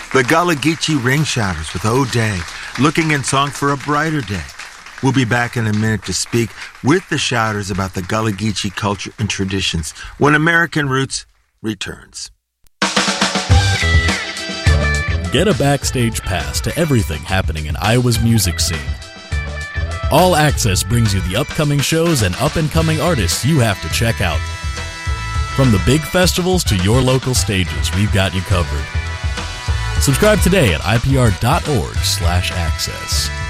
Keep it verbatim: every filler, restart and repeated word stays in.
The Gullah Geechee Ring Shouters with O'Day, looking in song for a brighter day. We'll be back in a minute to speak with the Shouters about the Gullah Geechee culture and traditions when American Roots returns. Get a backstage pass to everything happening in Iowa's music scene. All Access brings you the upcoming shows and up-and-coming artists you have to check out. From the big festivals to your local stages, we've got you covered. Subscribe today at I P R dot org slash access.